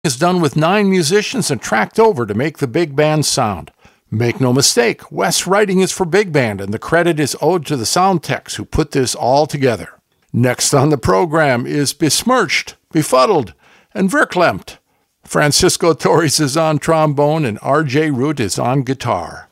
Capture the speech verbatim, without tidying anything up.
is done with nine musicians and tracked over to make the big band sound. Make no mistake, Wes' writing is for big band, and the credit is owed to the sound techs who put this all together. Next on the program is Besmirched, Befuddled, and Verklempt. Francisco Torres is on trombone, and R J Root is on guitar.